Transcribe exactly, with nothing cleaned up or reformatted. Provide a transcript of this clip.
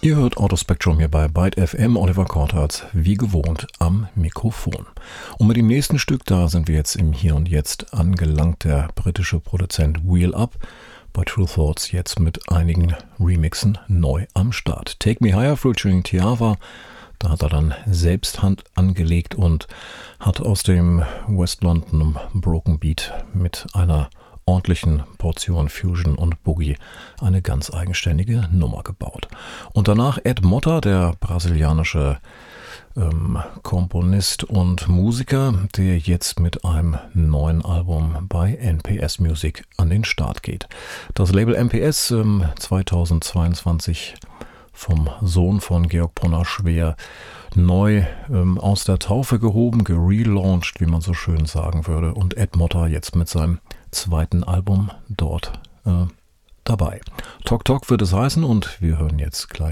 Ihr hört Autospectrum hier bei Byte F M, Oliver Kortharz, wie gewohnt am Mikrofon. Und mit dem nächsten Stück, da sind wir jetzt im Hier und Jetzt angelangt, der britische Produzent Wheel Up, bei True Thoughts jetzt mit einigen Remixen neu am Start. Take Me Higher featuring Tiava, da hat er dann selbst Hand angelegt und hat aus dem West London Broken Beat mit einer ordentlichen Portion Fusion und Boogie eine ganz eigenständige Nummer gebaut. Und danach Ed Motta, der brasilianische ähm, Komponist und Musiker, der jetzt mit einem neuen Album bei N P S Music an den Start geht. Das Label N P S ähm, zweitausendzweiundzwanzig vom Sohn von Georg Brunner-Schwer neu ähm, aus der Taufe gehoben, gerelauncht, wie man so schön sagen würde. Und Ed Motta jetzt mit seinem zweiten Album dort äh, dabei. Tok Tok wird es heißen und wir hören jetzt gleich